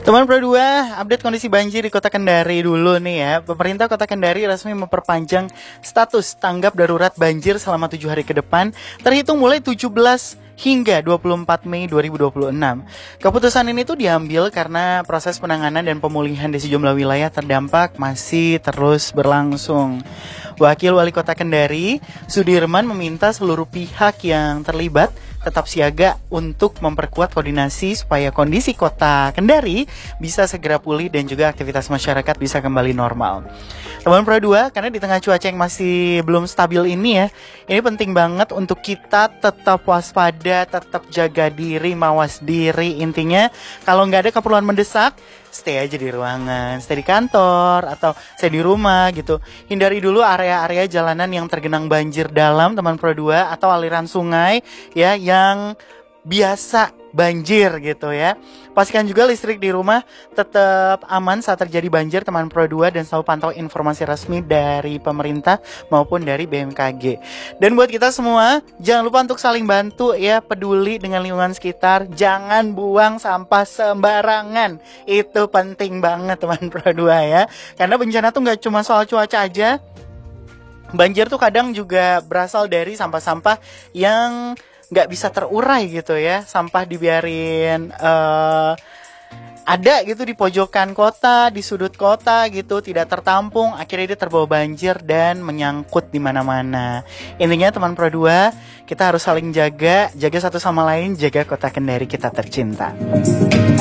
Teman Pro 2, update kondisi banjir di Kota Kendari dulu nih ya. Pemerintah Kota Kendari resmi memperpanjang status tanggap darurat banjir selama 7 hari ke depan, terhitung mulai 17 hingga 24 Mei 2026. Keputusan ini tuh diambil karena proses penanganan dan pemulihan di sejumlah wilayah terdampak masih terus berlangsung. Wakil Wali Kota Kendari, Sudirman, meminta seluruh pihak yang terlibat tetap siaga untuk memperkuat koordinasi supaya kondisi Kota Kendari bisa segera pulih dan juga aktivitas masyarakat bisa kembali normal. Teman Pro 2, karena di tengah cuaca yang masih belum stabil ini ya, ini penting banget untuk kita tetap waspada, tetap jaga diri, mawas diri. Intinya kalau nggak ada keperluan mendesak, stay aja di ruangan, stay di kantor atau stay di rumah gitu. Hindari dulu area-area jalanan yang tergenang banjir dalam, teman Pro 2, atau aliran sungai ya yang biasa banjir gitu ya. Pastikan juga listrik di rumah tetap aman saat terjadi banjir, teman Pro 2, dan selalu pantau informasi resmi dari pemerintah maupun dari BMKG. Dan buat kita semua, jangan lupa untuk saling bantu ya, peduli dengan lingkungan sekitar, jangan buang sampah sembarangan. Itu penting banget teman Pro 2 ya. Karena bencana tuh gak cuma soal cuaca aja. Banjir tuh kadang juga berasal dari sampah-sampah yang nggak bisa terurai gitu ya. Sampah dibiarin ada gitu di pojokan kota, di sudut kota gitu, tidak tertampung, akhirnya dia terbawa banjir dan menyangkut di mana-mana. Intinya teman Pro 2, kita harus saling jaga satu sama lain, jaga Kota Kendari kita tercinta.